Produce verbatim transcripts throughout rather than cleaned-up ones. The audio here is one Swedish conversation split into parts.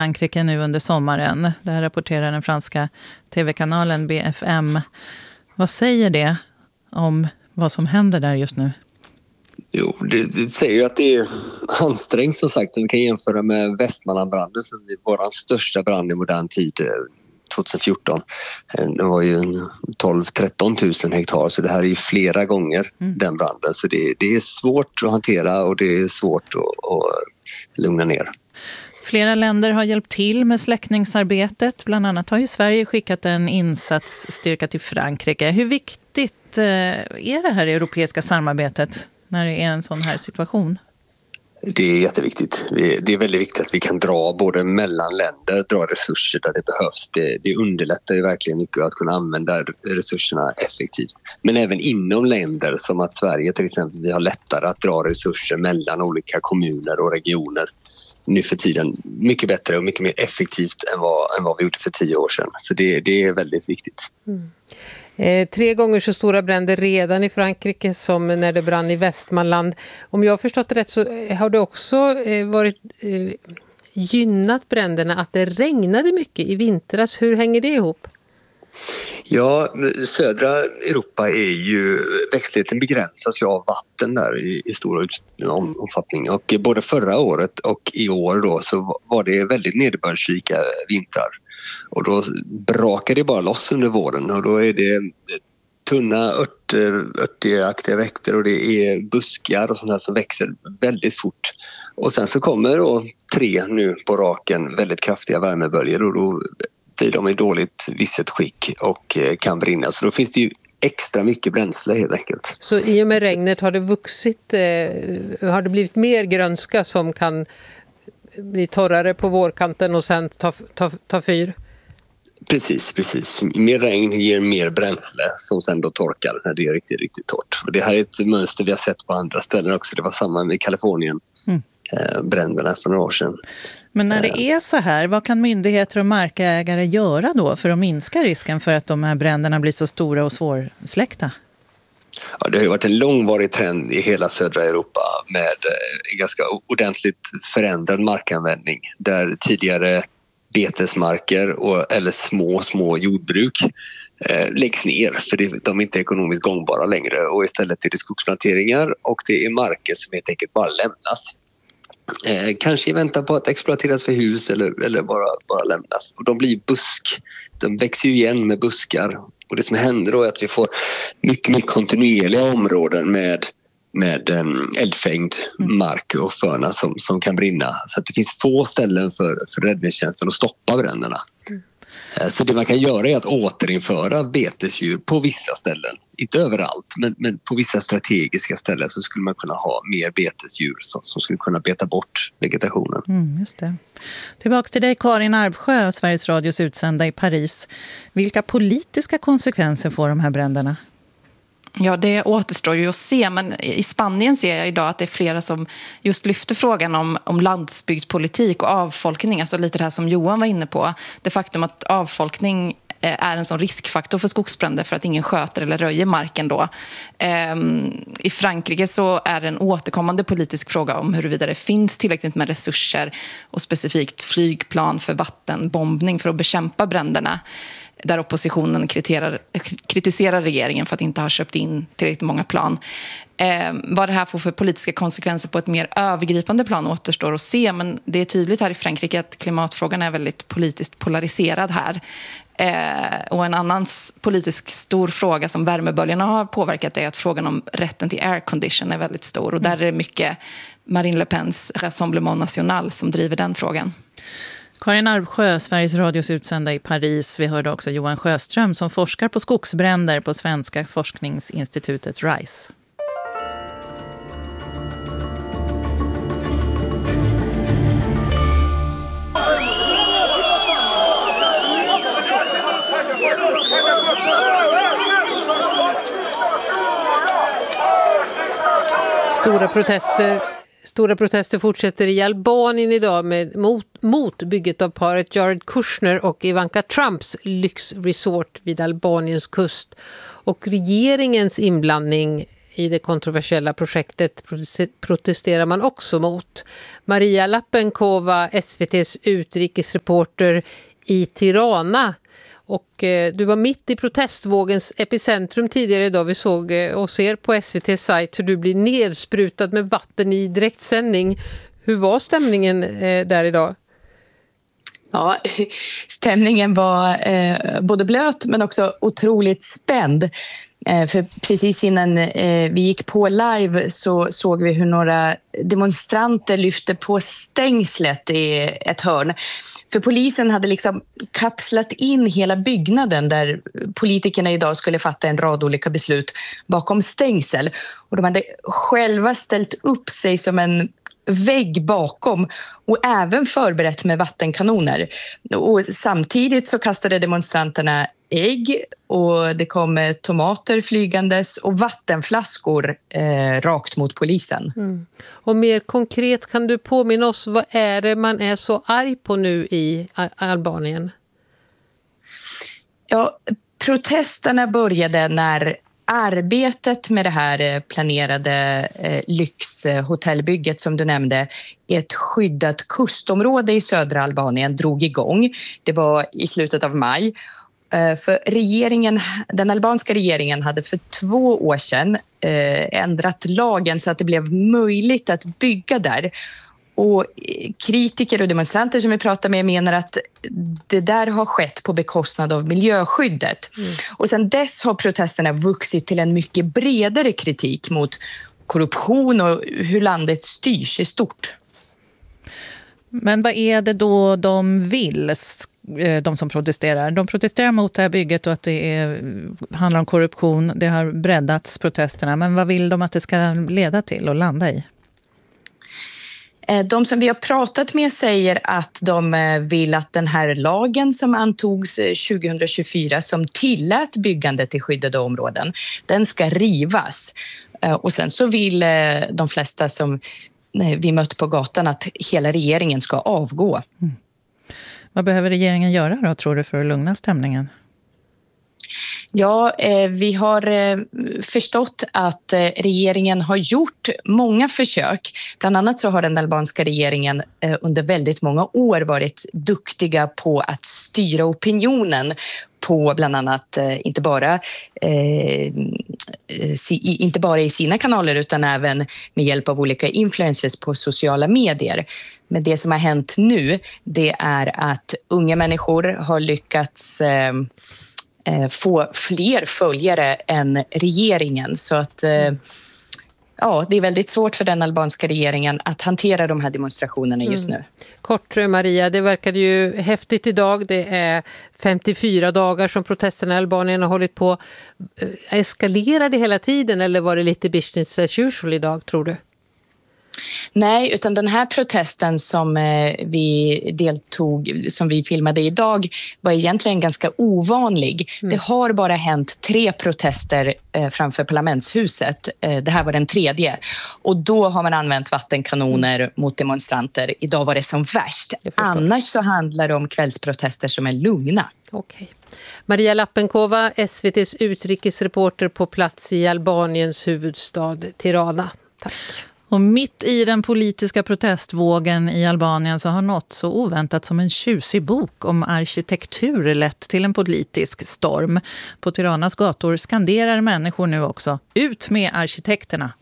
Frankrike nu under sommaren. Det här rapporterar den franska tv-kanalen B F M. Vad säger det om vad som händer där just nu? Jo, det, det säger ju att det är ansträngt som sagt. Vi kan jämföra med Västmanlandbranden som är vår största brand i modern tid tjugohundrafjorton. Det var ju tolv till tretton tusen hektar, så det här är ju flera gånger mm. den branden. Så det, det är svårt att hantera och det är svårt att, att lugna ner. Flera länder har hjälpt till med släckningsarbetet. Bland annat har ju Sverige skickat en insatsstyrka till Frankrike. Hur viktigt är det här europeiska samarbetet när det är en sån här situation? Det är jätteviktigt. Det är, det är väldigt viktigt att vi kan dra både mellan länder, dra resurser där det behövs. Det, det underlättar ju verkligen mycket att kunna använda resurserna effektivt. Men även inom länder, som att Sverige till exempel, vi har lättare att dra resurser mellan olika kommuner och regioner nu för tiden. Mycket bättre och mycket mer effektivt än vad, än vad vi gjorde för tio år sedan. Så det, det är väldigt viktigt. Mm. Eh, tre gånger så stora bränder redan i Frankrike som när det brann i Västmanland. Om jag har förstått det rätt så har det också eh, varit eh, gynnat bränderna att det regnade mycket i vintras. Hur hänger det ihop? Ja, södra Europa är ju, växtligheten begränsas ju av vatten där i, i stor omfattning. Och både förra året och i år då så var det väldigt nederbördsrika vintrar. Och då brakar det bara loss under våren och då är det tunna örter, örtaktiga växter och det är buskar och sånt där som växer väldigt fort. Och sen så kommer då tre nu på raken väldigt kraftiga värmeböljor och då blir de i dåligt visset skick och kan brinna. Så då finns det ju extra mycket bränsle helt enkelt. Så i och med regnet har det vuxit, eh, har det blivit mer grönska som kan bli torrare på vårkanten och sen ta, ta, ta fyr? Precis, precis. Mer regn ger mer bränsle som sen då torkar när det är riktigt, riktigt torrt. Och det här är ett mönster vi har sett på andra ställen också. Det var samma med Kalifornien, mm. eh, bränderna för några år sedan. Men när det är så här, vad kan myndigheter och markägare göra då för att minska risken för att de här bränderna blir så stora och svårsläckta? Ja, det har ju varit en långvarig trend i hela södra Europa med en ganska ordentligt förändrad markanvändning där tidigare betesmarker och, eller små, små jordbruk eh, läggs ner för det, de är inte ekonomiskt gångbara längre och istället är det skogsplanteringar och det är marker som helt enkelt bara lämnas. Eh, kanske i väntan på att exploateras för hus eller, eller bara, bara lämnas. Och de blir busk. De växer ju igen med buskar. Och det som händer då är att vi får mycket, mycket kontinuerliga områden med, med um, eldfängd mark och förna som, som kan brinna. Så att det finns få ställen för, för räddningstjänsten att stoppa bränderna. Mm. Så det man kan göra är att återinföra betesdjur på vissa ställen. Inte överallt, men, men på vissa strategiska ställen så skulle man kunna ha mer betesdjur som, som skulle kunna beta bort vegetationen. Mm, just det. Tillbaka till dig Karin Arbsjö, Sveriges Radios utsända i Paris. Vilka politiska konsekvenser får de här bränderna? Ja, det återstår ju att se, men i Spanien ser jag idag att det är flera som just lyfter frågan om, om landsbygdspolitik och avfolkning, alltså lite det här som Johan var inne på. Det faktum att avfolkning är en sån riskfaktor för skogsbränder för att ingen sköter eller röjer marken då. I Frankrike så är det en återkommande politisk fråga om huruvida det finns tillräckligt med resurser och specifikt flygplan för vattenbombning för att bekämpa bränderna. Där oppositionen kritiserar regeringen för att inte ha köpt in tillräckligt många plan. Eh, vad det här får för politiska konsekvenser på ett mer övergripande plan återstår att se. Men det är tydligt här i Frankrike att klimatfrågan är väldigt politiskt polariserad här. Eh, och en annan politisk stor fråga som värmeböljarna har påverkat är att frågan om rätten till aircondition är väldigt stor. Och där är det mycket Marine Le Pens Rassemblement National som driver den frågan. Karin Arbsjö, Sveriges Radios utsända i Paris. Vi hörde också Johan Sjöström som forskar på skogsbränder på Svenska forskningsinstitutet RISE. Stora protester Stora protester fortsätter i Albanien idag med, mot, mot bygget av paret Jared Kushner och Ivanka Trumps lyxresort vid Albaniens kust. Och regeringens inblandning i det kontroversiella projektet protesterar man också mot. Maria Lappenkova, S V T:s utrikesreporter i Tirana. Och eh, du var mitt i protestvågens epicentrum tidigare idag. Vi såg eh, och ser på S V T:s sajt hur du blir nedsprutad med vatten i direktsändning. Hur var stämningen eh, där idag? Ja, stämningen var eh, både blöt men också otroligt spänd. Eh, för precis innan eh, vi gick på live så såg vi hur några demonstranter lyfte på stängslet i ett hörn. För polisen hade liksom kapslat in hela byggnaden där politikerna idag skulle fatta en rad olika beslut bakom stängsel. Och de hade själva ställt upp sig som en vägg bakom och även förberett med vattenkanoner. Och samtidigt så kastade demonstranterna ägg och det kom tomater flygandes och vattenflaskor eh, rakt mot polisen. Mm. Och mer konkret, kan du påminna oss, vad är det man är så arg på nu i Albanien? Ja, protesterna började när arbetet med det här planerade eh, lyxhotellbygget som du nämnde i ett skyddat kustområde i södra Albanien drog igång. Det var i slutet av maj. Eh, för regeringen, den albanska regeringen hade för två år sedan eh, ändrat lagen så att det blev möjligt att bygga där. Och kritiker och demonstranter som vi pratar med menar att det där har skett på bekostnad av miljöskyddet. Mm. Och sedan dess har protesterna vuxit till en mycket bredare kritik mot korruption och hur landet styrs i stort. Men vad är det då de vill, de som protesterar? De protesterar mot det här bygget och att det är, handlar om korruption. Det har breddats protesterna. Men vad vill de att det ska leda till och landa i? De som vi har pratat med säger att de vill att den här lagen som antogs tjugohundratjugofyra som tillät byggandet i skyddade områden, den ska rivas. Och sen så vill de flesta som vi mött på gatan att hela regeringen ska avgå. Mm. Vad behöver regeringen göra då, tror du, för att lugna stämningen? Ja, eh, vi har eh, förstått att eh, regeringen har gjort många försök. Bland annat så har den albanska regeringen eh, under väldigt många år varit duktiga på att styra opinionen på bland annat eh, inte bara eh, si, inte bara i sina kanaler utan även med hjälp av olika influencers på sociala medier. Men det som har hänt nu, det är att unga människor har lyckats eh, få fler följare än regeringen. Så att ja, det är väldigt svårt för den albanska regeringen att hantera de här demonstrationerna just nu. Mm. Kort, Maria, det verkade ju häftigt idag. Det är femtiofyra dagar som protesterna i Albanien har hållit på. Eskalerar det hela tiden eller var det lite business as usual idag, tror du? Nej, utan den här protesten som vi deltog, som vi filmade idag var egentligen ganska ovanlig. Mm. Det har bara hänt tre protester framför parlamentshuset. Det här var den tredje. Och då har man använt vattenkanoner mm. mot demonstranter. Idag var det som värst. Annars så handlar det om kvällsprotester som är lugna. Okej. Maria Lappenkova, S V T:s utrikesreporter på plats i Albaniens huvudstad Tirana. Tack. Och mitt i den politiska protestvågen i Albanien så har något så oväntat som en tjusig bok om arkitektur lett till en politisk storm. På Tiranas gator skanderar människor nu också: ut med arkitekterna!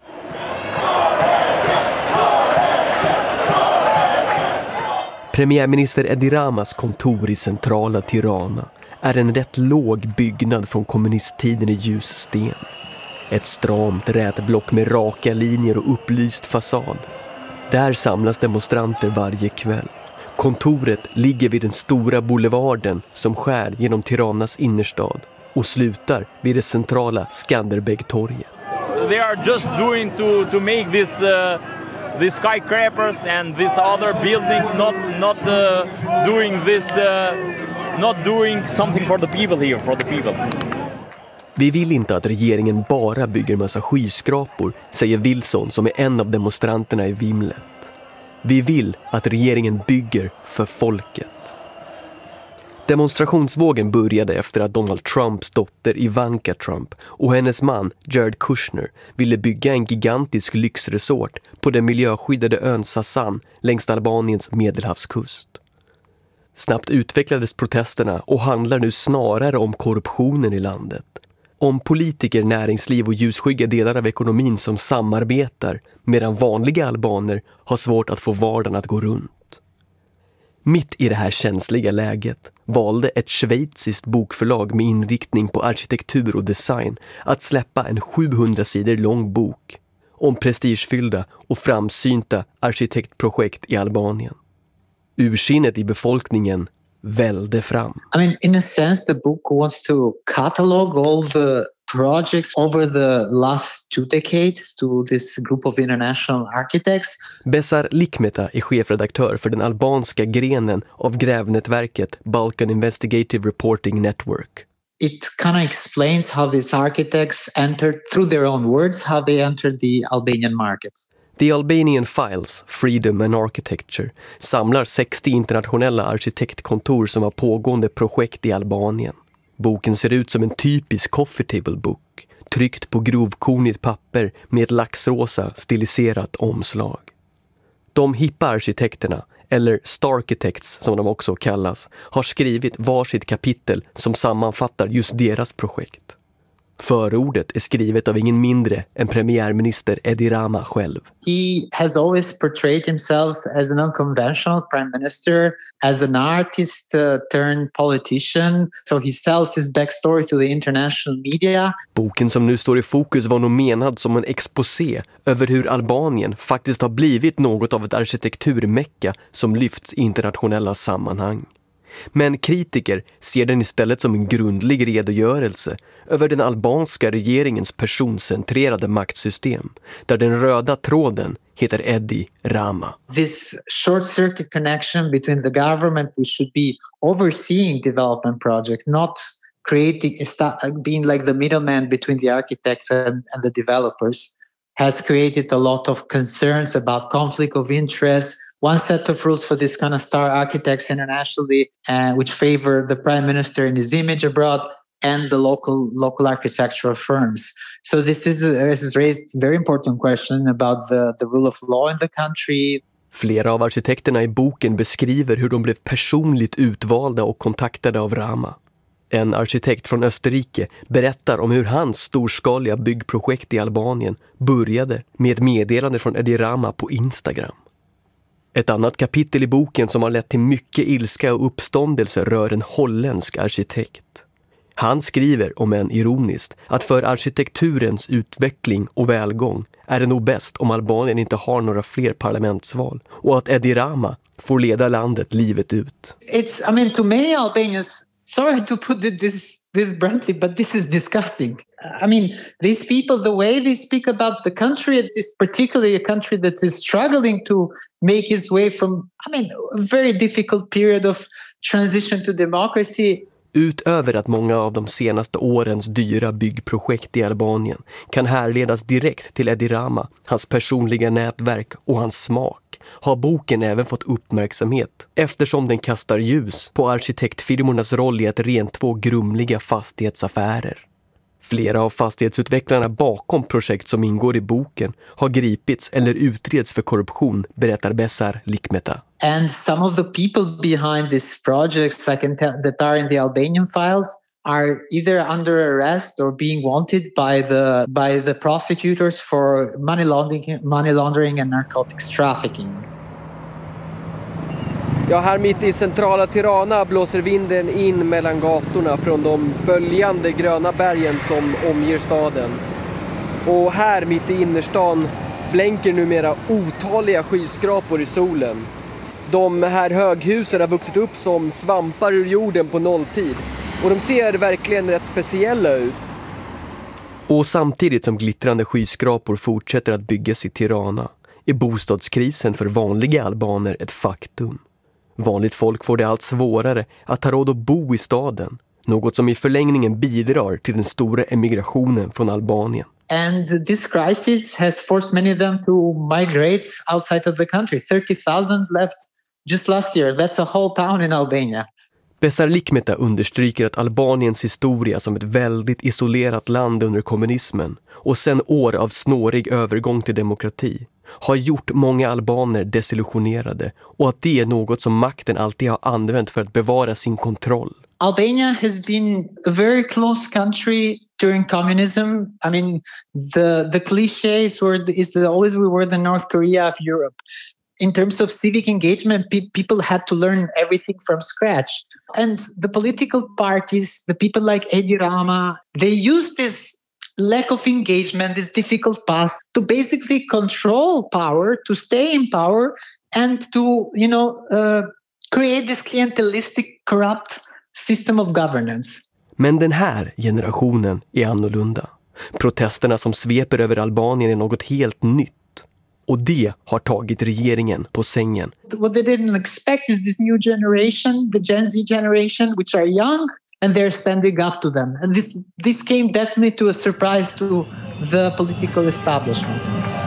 Premiärminister Edi Ramas kontor i centrala Tirana är en rätt låg byggnad från kommunisttiden i ljussten. Ett stramt rätblock med raka linjer och upplyst fasad. Där samlas demonstranter varje kväll. Kontoret ligger vid den stora boulevarden som skär genom Tiranas innerstad och slutar vid det centrala Skanderbeg-torget. They are just doing to to make this uh, these skyscrapers and these other buildings not not uh, doing this uh, not doing something for the people here for the people. Vi vill inte att regeringen bara bygger en massa skyskrapor, säger Wilson som är en av demonstranterna i vimlet. Vi vill att regeringen bygger för folket. Demonstrationsvågen började efter att Donald Trumps dotter Ivanka Trump och hennes man Jared Kushner ville bygga en gigantisk lyxresort på den miljöskyddade ön Sasan längs Albaniens medelhavskust. Snabbt utvecklades protesterna och handlar nu snarare om korruptionen i landet. Om politiker, näringsliv och ljusskygga delar av ekonomin som samarbetar medan vanliga albaner har svårt att få vardagen att gå runt. Mitt i det här känsliga läget valde ett schweiziskt bokförlag med inriktning på arkitektur och design att släppa en sjuhundra sidor lång bok om prestigefyllda och framsynta arkitektprojekt i Albanien. Ursinnet i befolkningen välde fram. I mean, in a sense, the book wants to catalog all the projects over the last two decades to this group of international architects. Besar Likmeta är chefredaktör för den albanska grenen av grävnätverket Balkan Investigative Reporting Network. It kind of explains how these architects entered, through their own words, how they entered the Albanian markets. The Albanian Files, Freedom and Architecture samlar sextio internationella arkitektkontor som har pågående projekt i Albanien. Boken ser ut som en typisk coffee table book, tryckt på grovkornigt papper med ett laxrosa stiliserat omslag. De hippa arkitekterna, eller Starchitects som de också kallas, har skrivit varsitt kapitel som sammanfattar just deras projekt. Förordet är skrivet av ingen mindre än premiärminister Edi Rama själv. He has always portrayed himself as an unconventional prime minister, as an artist uh, turned politician. So he sells his backstory to the international media. Boken som nu står i fokus var nog menad som en exposé över hur Albanien faktiskt har blivit något av ett arkitekturmecka som lyfts i internationella sammanhang. Men kritiker ser den istället som en grundlig redogörelse över den albanska regeringens personcentrerade maktsystem, där den röda tråden heter Edi Rama. This short circuit connection between the government, which should be overseeing development projects, not creating, being like the middleman between the architects and, and the developers, has created a lot of concerns about conflict of interest. One set of rules for this kind of star architects internationally, uh, which favor the prime minister and his image abroad, and the local local architectural firms. So this is a, this has raised a very important question about the, the rule of law in the country. Flera av arkitekterna i boken beskriver hur de blev personligt utvalda och kontaktade av Rama. En arkitekt från Österrike berättar om hur hans storskaliga byggprojekt i Albanien började med ett meddelande från Edi Rama på Instagram. Ett annat kapitel i boken som har lett till mycket ilska och uppståndelse rör en holländsk arkitekt. Han skriver, om än ironiskt, att för arkitekturens utveckling och välgång är det nog bäst om Albanien inte har några fler parlamentsval och att Edi Rama får leda landet livet ut. It's, I mean, to many Albanians, sorry to put it this this bluntly, but this is disgusting. I mean, these people, the way they speak about the country, it's particularly a country that is struggling to make its way from, I mean, a very difficult period of transition to democracy. Utöver att många av de senaste årens dyra byggprojekt i Albanien kan härledas direkt till Edi Rama, hans personliga nätverk och hans smak, har boken även fått uppmärksamhet eftersom den kastar ljus på arkitektfirmornas roll i att rentvå grumliga fastighetsaffärer. Flera av fastighetsutvecklarna bakom projekt som ingår i boken har gripits eller utreds för korruption, berättar Besar Likmeta. And some of the people behind these projects, I can tell, that are in the Albanian files are either under arrest or being wanted by the by the prosecutors for money laundering, money laundering and narcotics trafficking. Ja, här mitt i centrala Tirana blåser vinden in mellan gatorna från de böljande gröna bergen som omger staden. Och här mitt i innerstan blänker numera otaliga skyskrapor i solen. De här höghusen har vuxit upp som svampar ur jorden på nolltid. Och de ser verkligen rätt speciella ut. Och samtidigt som glittrande skyskrapor fortsätter att byggas i Tirana är bostadskrisen för vanliga albaner ett faktum. Vanligt folk får det allt svårare att ha råd att bo i staden. Något som i förlängningen bidrar till den stora emigrationen från Albanien. And this crisis has forced many of them to migrate outside of the country. thirty thousand left just last year. That's a whole town in Albania. Besar Likmeta understryker att Albaniens historia som ett väldigt isolerat land under kommunismen och sen år av snårig övergång till demokrati har gjort många albaner desillusionerade och att det är något som makten alltid har använt för att bevara sin kontroll. Albania has been a very close country during communism. I mean, the the cliches were is that always we were the North Korea of Europe. In terms of civic engagement, pe- people had to learn everything from scratch. And the political parties, the people like Edi Rama, they used this lack of engagement, this difficult past, to basically control power, to stay in power, and to, you know, uh, create this clientelistic, corrupt system of governance. Men den här generationen är annorlunda. Protesterna som sveper över Albanien är något helt nytt. Och det har tagit regeringen på sängen. What they didn't expect is this new generation, the Gen Z generation, which are young, and they're standing up to them. And this this came definitely to a surprise to the political establishment.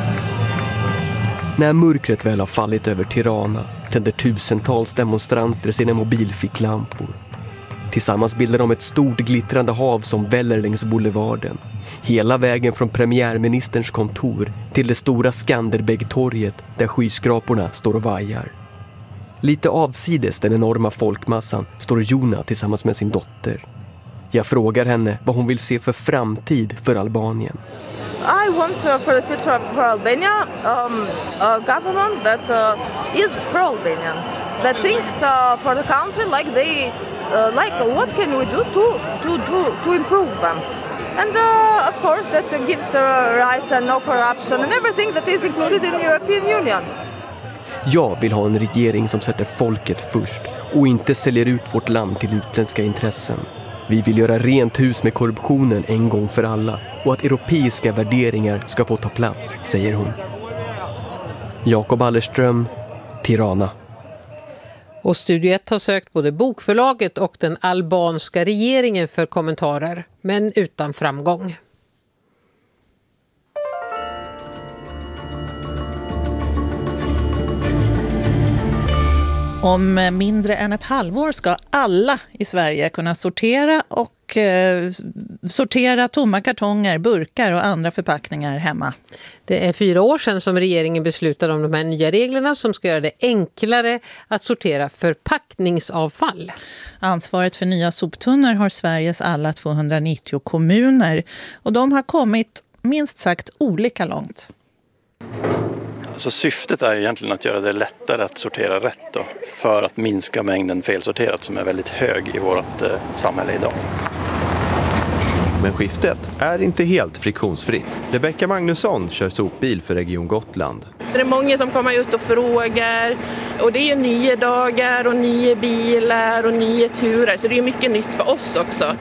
När mörkret väl har fallit över Tirana tänder tusentals demonstranter sina mobilficklampor. Tillsammans bildar de ett stort glittrande hav som väller längs boulevarden. Hela vägen från premiärministerns kontor till det stora Skanderbeg-torget där skyskraporna står och vajar. Lite avsides den enorma folkmassan står Jona tillsammans med sin dotter. Jag frågar henne vad hon vill se för framtid för Albanien. I want uh, for the future of for Albania um, a government that uh, is pro-Albanian, that thinks uh, for the country like they uh, like what can we do to to to, to improve them, and uh, of course that gives uh, rights and no corruption and everything that is included in the European Union. Jag vill ha en regering som sätter folket först och inte säljer ut vårt land till utländska intressen. Vi vill göra rent hus med korruptionen en gång för alla och att europeiska värderingar ska få ta plats, säger hon. Jakob Allerström, Tirana. Och Studio ett har sökt både bokförlaget och den albanska regeringen för kommentarer, men utan framgång. Om mindre än ett halvår ska alla i Sverige kunna sortera och eh, sortera tomma kartonger, burkar och andra förpackningar hemma. Det är fyra år sedan som regeringen beslutade om de här nya reglerna som ska göra det enklare att sortera förpackningsavfall. Ansvaret för nya soptunnor har Sveriges alla tvåhundranittio kommuner och de har kommit minst sagt olika långt. Alltså syftet är egentligen att göra det lättare att sortera rätt då, för att minska mängden felsorterat som är väldigt hög i vårt eh, samhälle idag. Men skiftet är inte helt friktionsfritt. Rebecka Magnusson kör sopbil för Region Gotland. Det är många som kommer ut och frågar och det är nya dagar och nya bilar och nya turer så det är mycket nytt för oss också.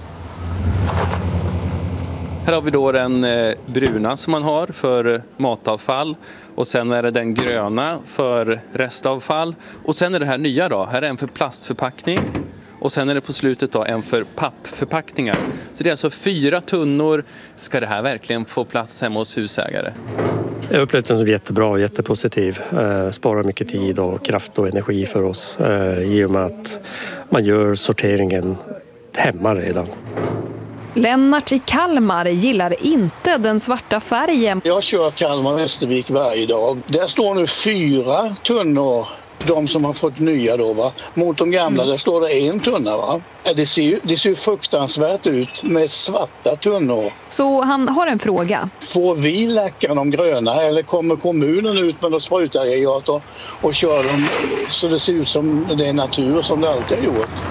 Här har vi då den bruna som man har för matavfall och sen är det den gröna för restavfall och sen är det här nya då, här är en för plastförpackning och sen är det på slutet då en för pappförpackningar. Så det är alltså fyra tunnor, ska det här verkligen få plats hemma hos husägare? Jag har upplevt den som jättebra och jättepositiv. Eh, sparar mycket tid och kraft och energi för oss eh, i och med att man gör sorteringen hemma redan. Lennart i Kalmar gillar inte den svarta färgen. Jag kör Kalmar-Västervik varje dag. Där står nu fyra tunnor, de som har fått nya då va. Mot de gamla, mm. där står det en tunna va. Det ser ju det ser fruktansvärt ut med svarta tunnor. Så han har en fråga. Får vi lacka de gröna eller kommer kommunen ut med något sprutaggregat och, och kör dem så det ser ut som det är natur som det alltid har gjort?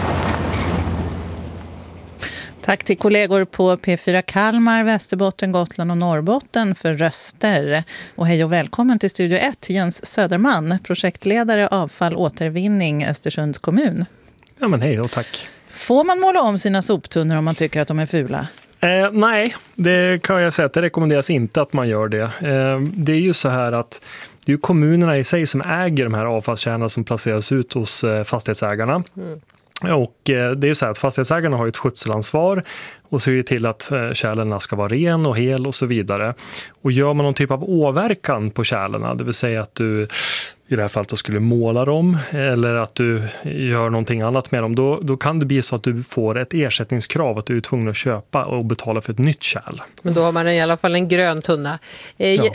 Tack till kollegor på P fyra Kalmar, Västerbotten, Gotland och Norrbotten för röster. Och hej och välkommen till Studio ett, Jens Söderman, projektledare avfall återvinning Östersunds kommun. Ja men hej och tack. Får man måla om sina soptunnor om man tycker att de är fula? Eh, nej, det kan jag säga att det rekommenderas inte att man gör det. Eh, det är ju så här att det är kommunerna i sig som äger de här avfallskärnorna som placeras ut hos eh, fastighetsägarna. Mm. Och det är ju så här att fastighetsägarna har ett skötselansvar och ser ju till att kärlen ska vara ren och hel och så vidare. Och gör man någon typ av åverkan på kärlen, det vill säga att du i det här fallet då skulle måla dem eller att du gör någonting annat med dem, då, då kan det bli så att du får ett ersättningskrav att du är tvungen att köpa och betala för ett nytt kärl. Men då har man i alla fall en grön tunna. Eh, ja.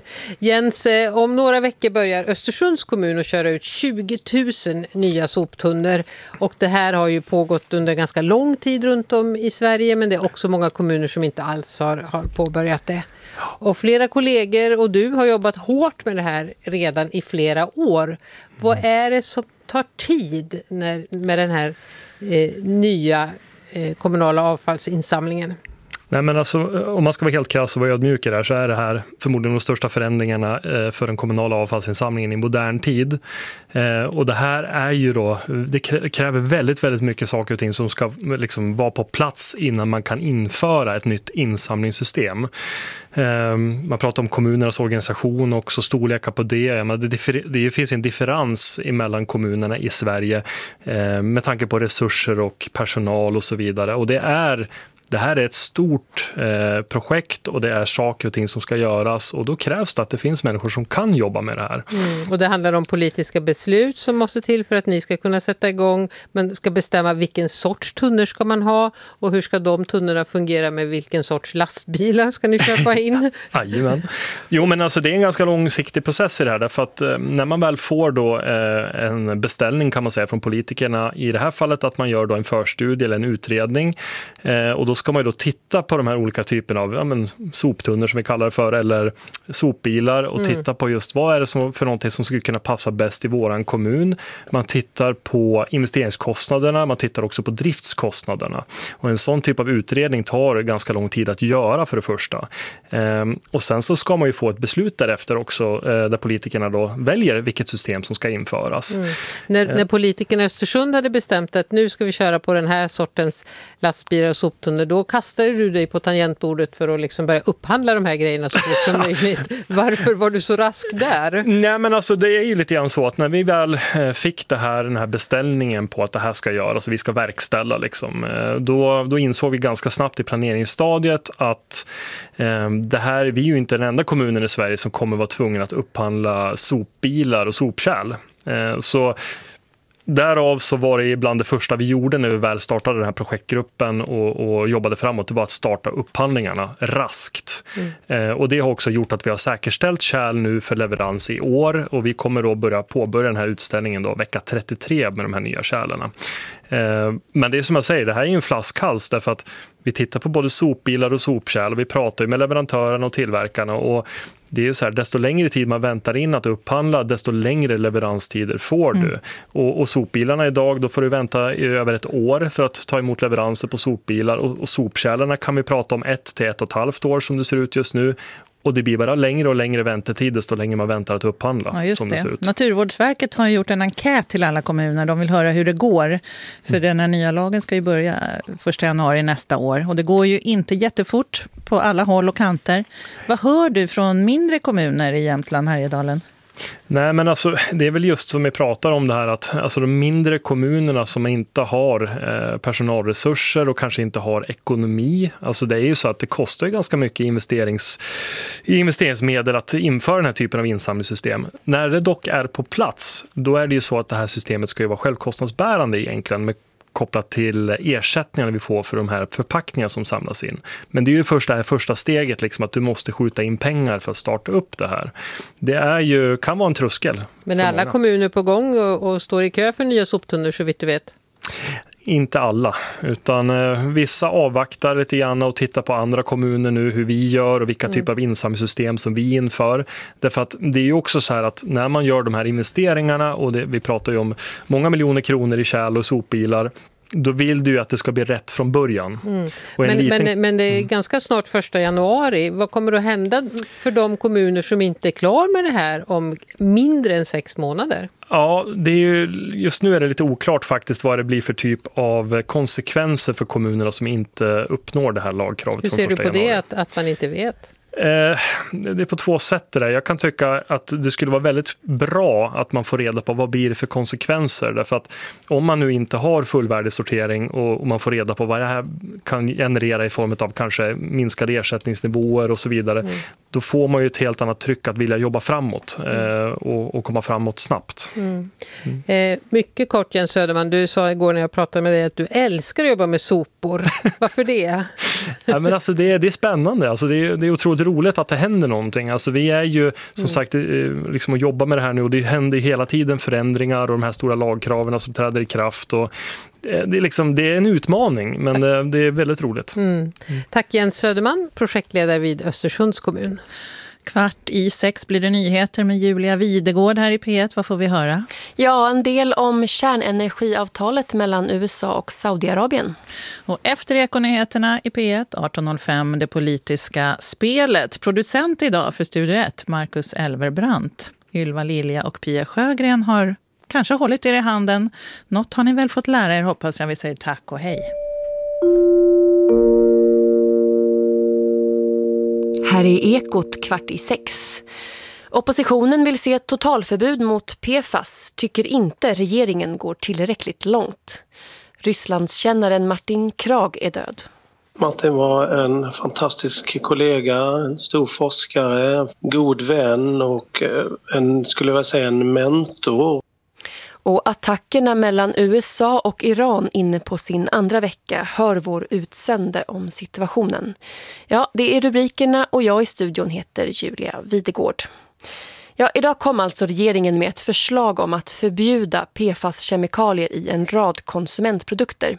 Jens, eh, om några veckor börjar Östersunds kommun att köra ut tjugo tusen nya soptunnor, och det här har ju pågått under ganska lång tid runt om i Sverige, men det är också många kommuner som inte alls har, har påbörjat det. Och flera kollegor och du har jobbat hårt med det här redan i flera år. Vad är det som tar tid när, med den här eh, nya eh, kommunala avfallsinsamlingen? Nej, men alltså, om man ska vara helt krass och vara ödmjuk där, så är det här förmodligen de största förändringarna eh, för den kommunala avfallsinsamlingen i modern tid. Eh, och det här är ju då, det kräver väldigt, väldigt mycket saker och ting som ska liksom vara på plats innan man kan införa ett nytt insamlingssystem. Eh, man pratar om kommunernas organisation och också storlekar på det. Men det, differ, det finns en differens mellan kommunerna i Sverige eh, med tanke på resurser och personal och så vidare. Och det är Det här är ett stort eh, projekt och det är saker och ting som ska göras, och då krävs det att det finns människor som kan jobba med det här. Mm. Och det handlar om politiska beslut som måste till för att ni ska kunna sätta igång. Man ska bestämma vilken sorts tunnor ska man ha och hur ska de tunnorna fungera med vilken sorts lastbilar ska ni köpa in? Jajamän. Jo, men alltså det är en ganska långsiktig process i det här, därför att eh, när man väl får då eh, en beställning kan man säga från politikerna, i det här fallet att man gör då en förstudie eller en utredning, eh, och då ska man ju då titta på de här olika typerna av ja, men, soptunnor som vi kallar det för, eller sopbilar, och mm. titta på just vad är det som, för någonting som skulle kunna passa bäst i våran kommun. Man tittar på investeringskostnaderna, man tittar också på driftskostnaderna. Och en sån typ av utredning tar ganska lång tid att göra för det första. Ehm, och sen så ska man ju få ett beslut därefter också, eh, där politikerna då väljer vilket system som ska införas. Mm. När, ehm. när politikerna i Östersund hade bestämt att nu ska vi köra på den här sortens lastbilar och soptunnor, då kastade du dig på tangentbordet för att liksom börja upphandla de här grejerna så fort som möjligt. Varför var du så rask där? Nej, men alltså det är ju lite grann så att när vi väl fick det här, den här beställningen på att det här ska göras och vi ska verkställa liksom, då, då insåg vi ganska snabbt i planeringsstadiet att eh, det här, vi är ju inte den enda kommunen i Sverige som kommer vara tvungen att upphandla sopbilar och sopkärl. Eh, så Därav så var det bland det första vi gjorde när vi väl startade den här projektgruppen och, och jobbade framåt, det var att starta upphandlingarna raskt. Mm. Eh, och det har också gjort att vi har säkerställt kärl nu för leverans i år, och vi kommer då börja påbörja den här utställningen då vecka trettiotre med de här nya kärlarna. Eh, men det är som jag säger, det här är ju en flaskhals därför att vi tittar på både sopbilar och sopkärl och vi pratar ju med leverantörerna och tillverkarna, och det är ju så här, desto längre tid man väntar in att upphandla, desto längre leveranstider får du. Mm. Och, och sopbilarna idag, då får du vänta i över ett år för att ta emot leveranser på sopbilar. Och, och sopkärlarna kan vi prata om ett till ett och ett halvt år som det ser ut just nu. Och det blir bara längre och längre väntetid desto längre man väntar att upphandla. Ja, just som det. det ser ut. Naturvårdsverket har gjort en enkät till alla kommuner. De vill höra hur det går. För mm. den här nya lagen ska ju börja första januari nästa år. Och det går ju inte jättefort på alla håll och kanter. Vad hör du från mindre kommuner i Jämtland, Härjedalen? Nej, men alltså, det är väl just som vi pratar om det här att alltså, de mindre kommunerna som inte har eh, personalresurser och kanske inte har ekonomi, alltså det är ju så att det kostar ju ganska mycket investerings, investeringsmedel att införa den här typen av insamlingssystem. När det dock är på plats, då är det ju så att det här systemet ska ju vara självkostnadsbärande egentligen, med kopplat till ersättningarna vi får för de här förpackningarna som samlas in. Men det är ju först det här första steget, liksom, att du måste skjuta in pengar för att starta upp det här. Det är ju, kan vara en tröskel. Men är alla många kommuner på gång och, och står i kö för nya soptunnor så vitt du vet? Inte alla, utan eh, vissa avvaktar lite grann och tittar på andra kommuner nu, hur vi gör och vilka mm. typer av insamlingssystem som vi inför. Därför att det är ju också så här att när man gör de här investeringarna, och det, vi pratar ju om många miljoner kronor i kärl och sopbilar, då vill du ju att det ska bli rätt från början. Mm. Och men, liten... men, men det är ganska snart första januari. Vad kommer att hända för de kommuner som inte är klar med det här om mindre än sex månader? Ja, det är ju, just nu är det lite oklart faktiskt vad det blir för typ av konsekvenser för kommunerna som inte uppnår det här lagkravet. Hur ser du på januari. det, att, att man inte vet? Eh, det är på två sätt det där. Jag kan tycka att det skulle vara väldigt bra att man får reda på vad blir det för konsekvenser. Därför att om man nu inte har fullvärdig sortering och, och man får reda på vad det här kan generera i form av kanske minskade ersättningsnivåer och så vidare, mm. då får man ju ett helt annat tryck att vilja jobba framåt eh, och, och komma framåt snabbt. Mm. Mm. Eh, mycket kort, Jens Söderman, du sa igår när jag pratade med dig att du älskar att jobba med sopor. Varför det? Ja, men alltså det, det är spännande. Alltså det, är, det är otroligt roligt att det händer någonting. Alltså vi är ju som mm. sagt liksom att jobba med det här nu och det händer hela tiden förändringar och de här stora lagkraven som träder i kraft. Och det, är liksom, det är en utmaning, men det, det är väldigt roligt. Mm. Mm. Tack Jens Söderman, projektledare vid Östersunds kommun. Kvart i sex blir det nyheter med Julia Videgård här i P ett. Vad får vi höra? Ja, en del om kärnenergiavtalet mellan U S A och Saudiarabien. Och efter ekonyheterna i P ett arton noll fem det politiska spelet. Producent idag för Studio ett, Marcus Elverbrandt. Ylva Lilja och Pia Sjögren har kanske hållit er i handen. Något har ni väl fått lära er, hoppas jag. Vi säger tack och hej. Här är Ekot kvart i sex. Oppositionen vill se ett totalförbud mot P F A S, tycker inte regeringen går tillräckligt långt. Rysslandskännaren Martin Krag är död. Martin var en fantastisk kollega, en stor forskare, god vän och en, skulle jag säga, en mentor. Och attackerna mellan U S A och Iran inne på sin andra vecka hör vår utsände om situationen. Ja, det är rubrikerna och jag i studion heter Julia Videgård. Ja, idag kom alltså regeringen med ett förslag om att förbjuda P F A S-kemikalier i en rad konsumentprodukter.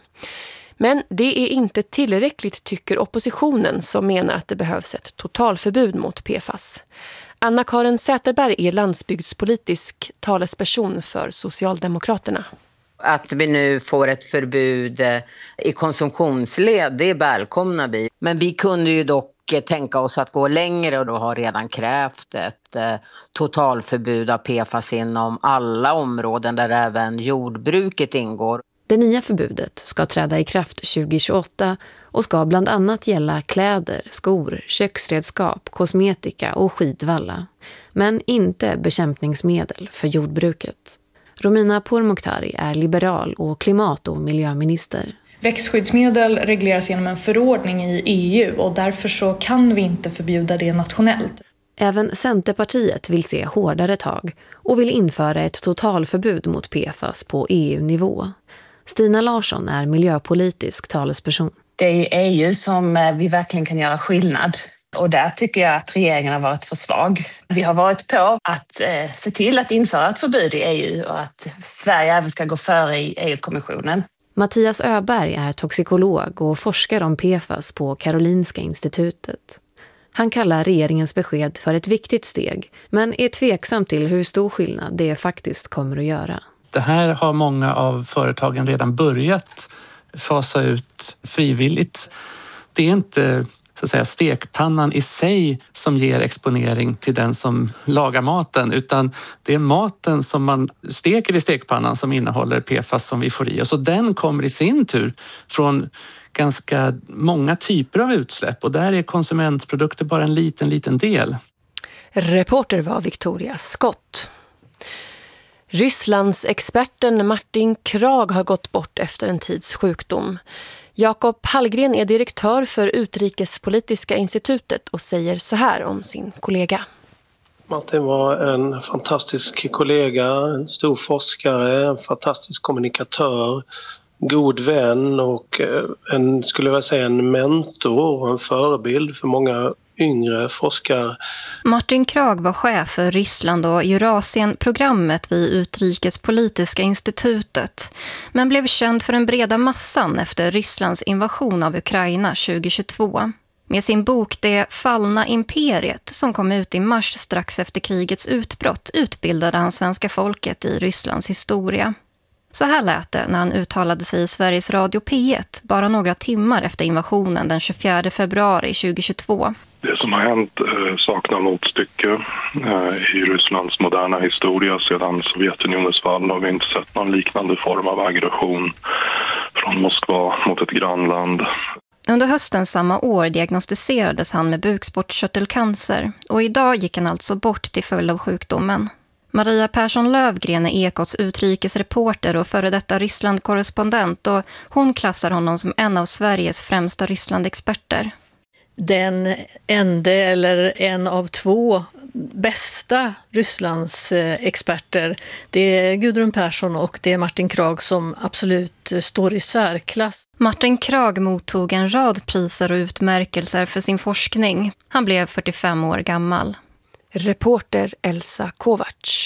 Men det är inte tillräckligt, tycker oppositionen, som menar att det behövs ett totalförbud mot P F A S. Anna-Karin Säterberg är landsbygdspolitisk talesperson för Socialdemokraterna. Att vi nu får ett förbud i konsumtionsled, det välkomnar vi. Men vi kunde ju dock tänka oss att gå längre och då har redan krävt ett totalförbud av P F A S inom alla områden där även jordbruket ingår. Det nya förbudet ska träda i kraft tjugo tjugoåtta och ska bland annat gälla kläder, skor, köksredskap, kosmetika och skidvalla. Men inte bekämpningsmedel för jordbruket. Romina Pourmokhtari är liberal och klimat- och miljöminister. Växtskyddsmedel regleras genom en förordning i E U och därför så kan vi inte förbjuda det nationellt. Även Centerpartiet vill se hårdare tag och vill införa ett totalförbud mot P F A S på E U-nivå. Stina Larsson är miljöpolitisk talesperson. Det är E U som vi verkligen kan göra skillnad. Och där tycker jag att regeringen har varit för svag. Vi har varit på att eh, se till att införa ett förbud i E U och att Sverige även ska gå före i E U-kommissionen. Mattias Öberg är toxikolog och forskar om P F A S på Karolinska institutet. Han kallar regeringens besked för ett viktigt steg, men är tveksam till hur stor skillnad det faktiskt kommer att göra. Det här har många av företagen redan börjat fasa ut frivilligt. Det är inte så att säga stekpannan i sig som ger exponering till den som lagar maten, utan det är maten som man steker i stekpannan som innehåller P F A S som vi får i oss. Och den kommer i sin tur från ganska många typer av utsläpp och där är konsumentprodukter bara en liten, liten del. Reporter var Victoria Scott. Rysslands experten Martin Krag har gått bort efter en tids sjukdom. Jakob Hallgren är direktör för Utrikespolitiska institutet och säger så här om sin kollega. Martin var en fantastisk kollega, en stor forskare, en fantastisk kommunikatör, god vän och en, skulle jag säga, en mentor och en förebild för många yngre forskare. Martin Krag var chef för Ryssland och Eurasien-programmet vid Utrikespolitiska institutet, men blev känd för den breda massan efter Rysslands invasion av Ukraina tjugo tjugotvå. Med sin bok Det fallna imperiet, som kom ut i mars strax efter krigets utbrott, utbildade han svenska folket i Rysslands historia. Så här lät det när han uttalade sig i Sveriges Radio P ett bara några timmar efter invasionen den tjugofjärde februari tjugohundratjugotvå. Det som har hänt eh, saknar motstycke eh, i Rysslands moderna historia. Sedan Sovjetunionens fall har vi inte sett någon liknande form av aggression från Moskva mot ett grannland. Under hösten samma år diagnostiserades han med bukspottkörtelcancer och idag gick han alltså bort till följd av sjukdomen. Maria Persson Lövgren är Ekots utrikesreporter och före detta Ryssland-korrespondent och hon klassar honom som en av Sveriges främsta Ryssland-experter. Den enda eller en av två bästa Rysslands experter, det är Gudrun Persson och det är Martin Kragh som absolut står i särklass. Martin Kragh mottog en rad priser och utmärkelser för sin forskning. Han blev fyrtiofem år gammal. Reporter Elsa Kovacs.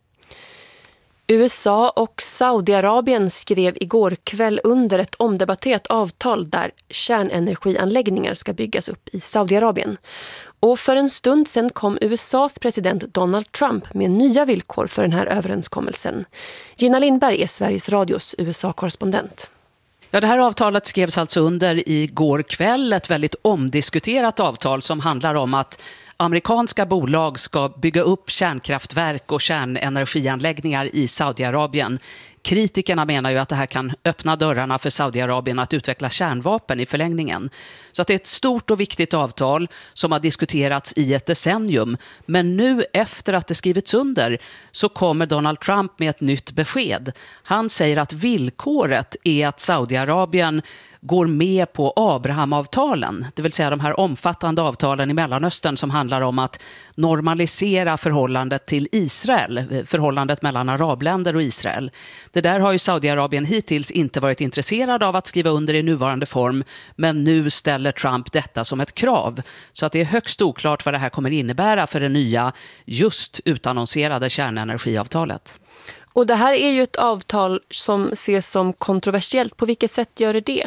U S A och Saudiarabien skrev igår kväll under ett omdebatterat avtal där kärnenergianläggningar ska byggas upp i Saudiarabien. Och för en stund sedan kom U S A:s president Donald Trump med nya villkor för den här överenskommelsen. Gina Lindberg är Sveriges Radios U S A-korrespondent. Ja, det här avtalet skrevs alltså under igår kväll, ett väldigt omdiskuterat avtal som handlar om att amerikanska bolag ska bygga upp kärnkraftverk och kärnenergianläggningar i Saudiarabien. Kritikerna menar ju att det här kan öppna dörrarna för Saudiarabien att utveckla kärnvapen i förlängningen. Så att det är ett stort och viktigt avtal som har diskuterats i ett decennium. Men nu efter att det skrivits under så kommer Donald Trump med ett nytt besked. Han säger att villkoret är att Saudiarabien går med på Abrahamavtalen, det vill säga de här omfattande avtalen i Mellanöstern som handlar om att normalisera förhållandet till Israel, förhållandet mellan arabländer och Israel. Det där har ju Saudiarabien hittills inte varit intresserad av att skriva under i nuvarande form, men nu ställer Trump detta som ett krav. Så att det är högst oklart vad det här kommer innebära för det nya, just utannonserade kärnenergiavtalet. Och det här är ju ett avtal som ses som kontroversiellt. På vilket sätt gör det det?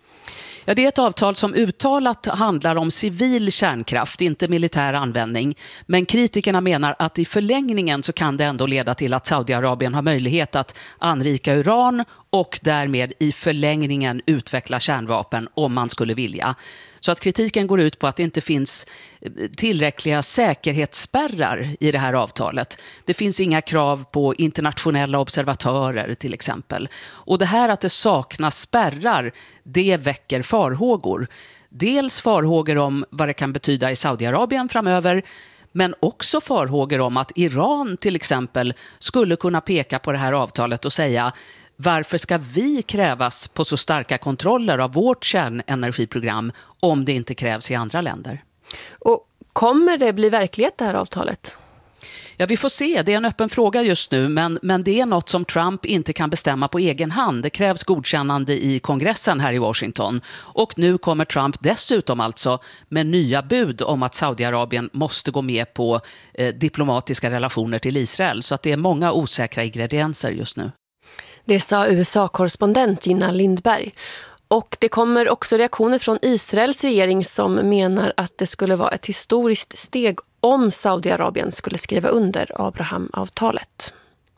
Ja, det är ett avtal som uttalat handlar om civil kärnkraft, inte militär användning. Men kritikerna menar att i förlängningen så kan det ändå leda till att Saudiarabien har möjlighet att anrika uran och därmed i förlängningen utveckla kärnvapen om man skulle vilja. Så att kritiken går ut på att det inte finns tillräckliga säkerhetsspärrar i det här avtalet. Det finns inga krav på internationella observatörer till exempel. Och det här att det saknas spärrar, det väcker farhågor. Dels farhågor om vad det kan betyda i Saudiarabien framöver, men också farhågor om att Iran till exempel skulle kunna peka på det här avtalet och säga: varför ska vi krävas på så starka kontroller av vårt kärnenergiprogram om det inte krävs i andra länder? Och kommer det bli verklighet det här avtalet? Ja, vi får se. Det är en öppen fråga just nu, men, men det är något som Trump inte kan bestämma på egen hand. Det krävs godkännande i kongressen här i Washington. Och nu kommer Trump dessutom alltså med nya bud om att Saudiarabien måste gå med på eh, diplomatiska relationer till Israel. Så att det är många osäkra ingredienser just nu. Det sa U S A-korrespondent Gina Lindberg. Och det kommer också reaktioner från Israels regering som menar att det skulle vara ett historiskt steg om Saudiarabien skulle skriva under Abrahamavtalet.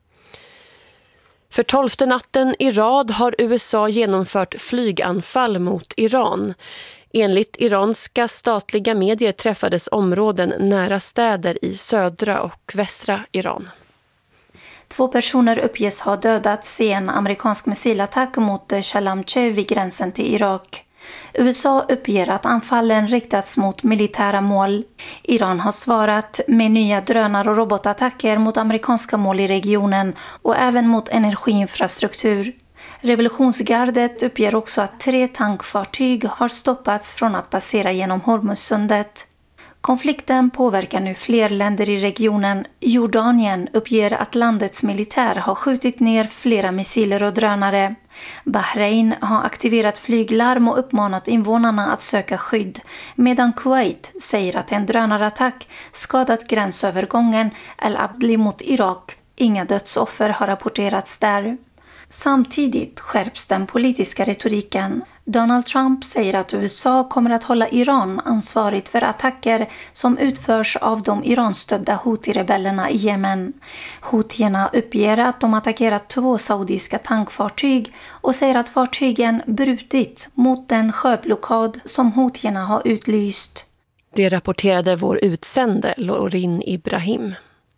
För tolfte natten i rad har U S A genomfört flyganfall mot Iran. Enligt iranska statliga medier träffades områden nära städer i södra och västra Iran. Två personer uppges ha dödats i en amerikansk missilattack mot Shalamche vid gränsen till Irak. U S A uppger att anfallen riktats mot militära mål. Iran har svarat med nya drönar- och robotattacker mot amerikanska mål i regionen och även mot energiinfrastruktur. Revolutionsgardet uppger också att tre tankfartyg har stoppats från att passera genom Hormuzsundet. Konflikten påverkar nu fler länder i regionen. Jordanien uppger att landets militär har skjutit ner flera missiler och drönare. Bahrain har aktiverat flyglarm och uppmanat invånarna att söka skydd, medan Kuwait säger att en drönarattack skadat gränsövergången El Abdli mot Irak. Inga dödsoffer har rapporterats där. Samtidigt skärps den politiska retoriken. Donald Trump säger att U S A kommer att hålla Iran ansvarigt för attacker som utförs av de Iran-stödda Houthi-rebellerna i Jemen. Houthierna uppger att de attackerat två saudiska tankfartyg och säger att fartygen brutit mot den sjöblockad som Houthierna har utlyst. Det rapporterade vår utsände Lorin Ibrahim.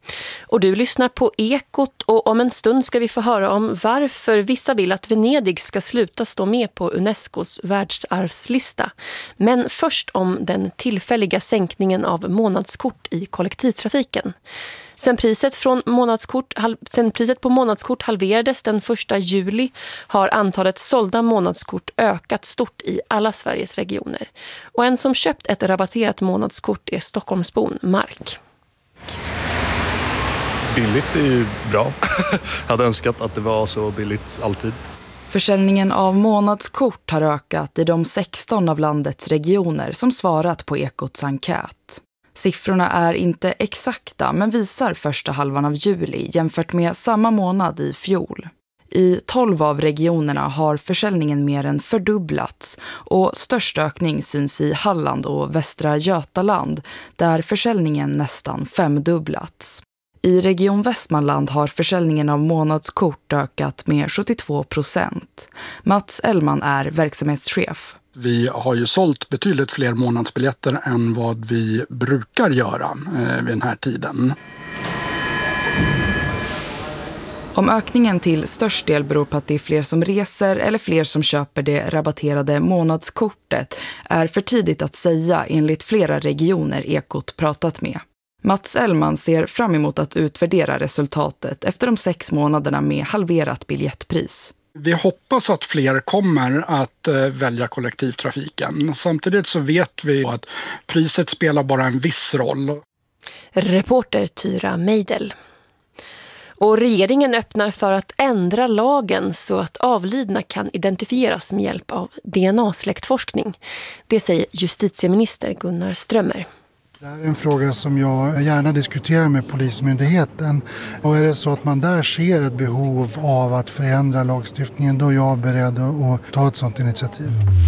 Och du lyssnar på Ekot och om en stund ska vi få höra om varför vissa vill att Venedig ska sluta stå med på Unescos världsarvslista. Men först om den tillfälliga sänkningen av månadskort i kollektivtrafiken. Sen priset, från månadskort, sen priset på månadskort halverades den första juli har antalet sålda månadskort ökat stort i alla Sveriges regioner. Och en som köpt ett rabatterat månadskort är Stockholmsbon Mark. Billigt är ju bra. Jag hade önskat att det var så billigt alltid. Försäljningen av månadskort har ökat i de sexton av landets regioner som svarat på Ekots enkät. Siffrorna är inte exakta men visar första halvan av juli jämfört med samma månad i fjol. I tolv av regionerna har försäljningen mer än fördubblats och störst ökning syns i Halland och Västra Götaland där försäljningen nästan femdubblats. I Region Västmanland har försäljningen av månadskort ökat med sjuttiotvå procent. Mats Ellman är verksamhetschef. Vi har ju sålt betydligt fler månadsbiljetter än vad vi brukar göra eh, vid den här tiden. Om ökningen till störst del beror på att det är fler som reser eller fler som köper det rabatterade månadskortet är för tidigt att säga enligt flera regioner Ekot pratat med. Mats Ellman ser fram emot att utvärdera resultatet efter de sex månaderna med halverat biljettpris. Vi hoppas att fler kommer att välja kollektivtrafiken. Samtidigt så vet vi att priset spelar bara en viss roll. Reporter Tyra Meidel. Och regeringen öppnar för att ändra lagen så att avlidna kan identifieras med hjälp av D N A-släktforskning. Det säger justitieminister Gunnar Strömmer. Det här är en fråga som jag gärna diskuterar med Polismyndigheten. Och är det så att man där ser ett behov av att förändra lagstiftningen, då är jag beredd att ta ett sådant initiativ.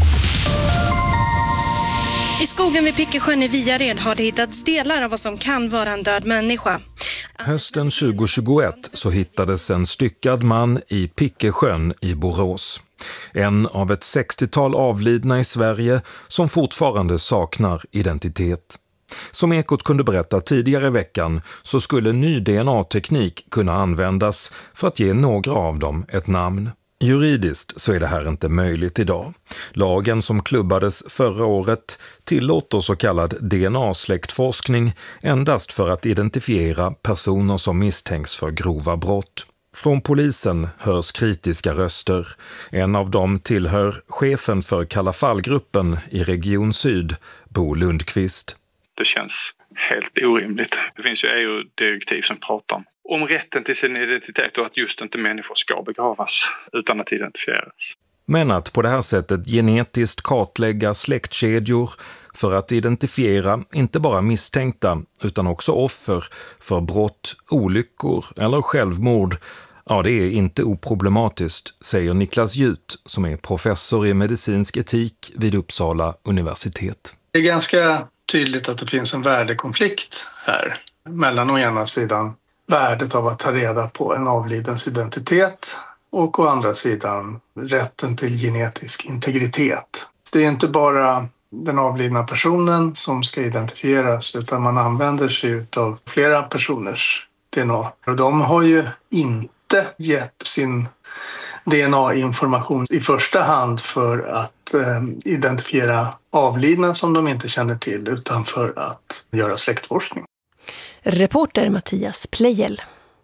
I skogen vid Pickesjön i Viared har det hittats delar av vad som kan vara en död människa. Hösten tjugohundratjugoett så hittades en styckad man i Pickesjön i Borås. En av ett sextiotal avlidna i Sverige som fortfarande saknar identitet. Som Ekot kunde berätta tidigare i veckan så skulle ny D N A-teknik kunna användas för att ge några av dem ett namn. Juridiskt så är det här inte möjligt idag. Lagen som klubbades förra året tillåter så kallad D N A-släktforskning endast för att identifiera personer som misstänks för grova brott. Från polisen hörs kritiska röster. En av dem tillhör chefen för Kalla fallgruppen i Region Syd, Bo Lundqvist. Det känns helt orimligt. Det finns ju E U-direktiv som pratar om, om rätten till sin identitet och att just inte människor ska begravas utan att identifieras. Men att på det här sättet genetiskt kartlägga släktkedjor för att identifiera inte bara misstänkta utan också offer för brott, olyckor eller självmord, ja, det är inte oproblematiskt, säger Niklas Jut som är professor i medicinsk etik vid Uppsala universitet. Det är ganska tydligt att det finns en värdekonflikt här mellan å ena sidan värdet av att ta reda på en avlidens identitet och å andra sidan rätten till genetisk integritet. Det är inte bara den avlidna personen som ska identifieras utan man använder sig av flera personers D N A. Och de har ju inte gett sin D N A-information i första hand för att eh, identifiera avlidna som de inte känner till utan för att göra släktforskning. Reporter Mattias Plejel.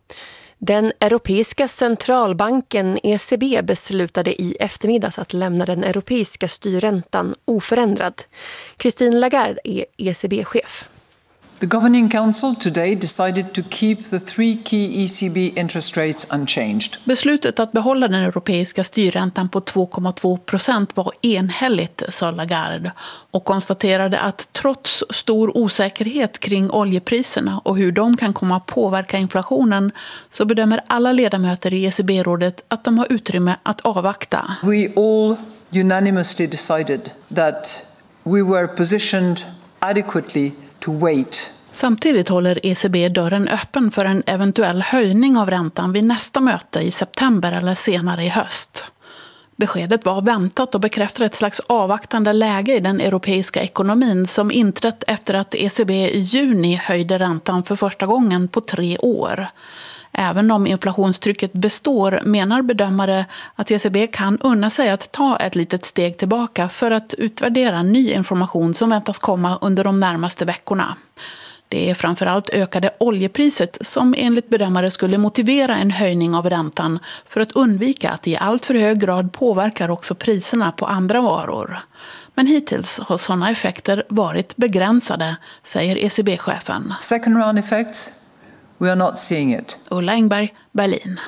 Den europeiska centralbanken E C B beslutade i eftermiddags att lämna den europeiska styrräntan oförändrad. Christine Lagarde är E C B-chef. The Governing Council today decided to keep the three key E C B interest rates unchanged. Beslutet att behålla den europeiska styrräntan på två komma två procent var enhälligt, sa Lagarde, och konstaterade att trots stor osäkerhet kring oljepriserna och hur de kan komma att påverka inflationen så bedömer alla ledamöter i E C B-rådet att de har utrymme att avvakta. We all unanimously decided that we were positioned adequately to wait. Samtidigt håller E C B dörren öppen för en eventuell höjning av räntan vid nästa möte i september eller senare i höst. Beskedet var väntat och bekräftar ett slags avvaktande läge i den europeiska ekonomin som inträtt efter att E C B i juni höjde räntan för första gången på tre år. Även om inflationstrycket består menar bedömare att E C B kan unna sig att ta ett litet steg tillbaka för att utvärdera ny information som väntas komma under de närmaste veckorna. Det är framförallt ökade oljepriset som enligt bedömare skulle motivera en höjning av räntan för att undvika att det i allt för hög grad påverkar också priserna på andra varor. Men hittills har sådana effekter varit begränsade, säger E C B-chefen. Second round effects, we are not seeing it. Ulla Engberg, Berlin.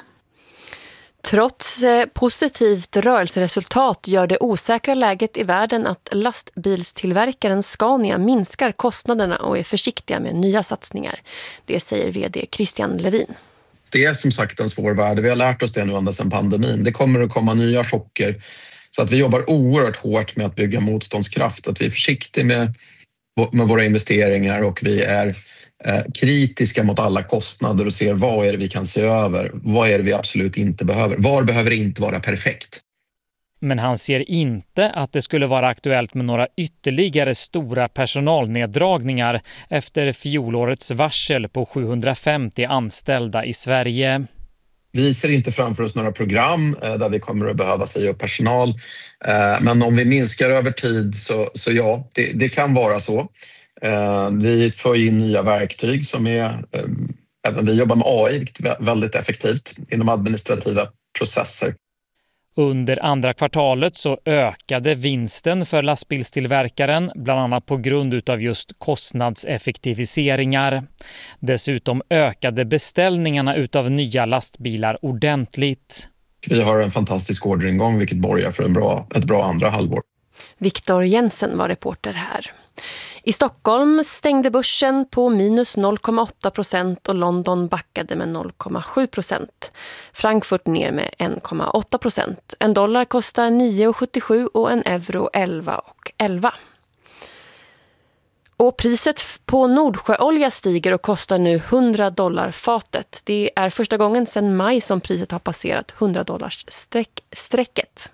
Trots positivt rörelseresultat gör det osäkra läget i världen att lastbilstillverkaren Scania minskar kostnaderna och är försiktiga med nya satsningar. Det säger vd Christian Levin. Det är som sagt en svår värld. Vi har lärt oss det nu ända sedan pandemin. Det kommer att komma nya chocker. Så att vi jobbar oerhört hårt med att bygga motståndskraft. Att vi är försiktiga med, med våra investeringar och vi är eh, kritiska mot alla kostnader och ser vad är det vi kan se över. Vad är det vi absolut inte behöver. Var behöver det inte vara perfekt? Men han ser inte att det skulle vara aktuellt med några ytterligare stora personalneddragningar efter fjolårets varsel på sjuhundrafemtio anställda i Sverige. Vi ser inte framför oss några program där vi kommer att behöva säga upp personal. Men om vi minskar över tid så, så ja, det, det kan vara så. Vi får in nya verktyg som är, även vi jobbar med A I väldigt effektivt inom administrativa processer. Under andra kvartalet så ökade vinsten för lastbilstillverkaren, bland annat på grund av just kostnadseffektiviseringar. Dessutom ökade beställningarna utav nya lastbilar ordentligt. Vi har en fantastisk orderingång vilket borgar för en bra, ett bra andra halvår. Viktor Jensen var reporter här. I Stockholm stängde börsen på minus noll komma åtta procent och London backade med noll komma sju procent. Frankfurt ner med en komma åtta procent. En dollar kostar nio komma sjuttiosju och en euro elva komma elva. Och priset på Nordsjöolja stiger och kostar nu hundra dollar fatet. Det är första gången sedan maj som priset har passerat hundra dollars strecket.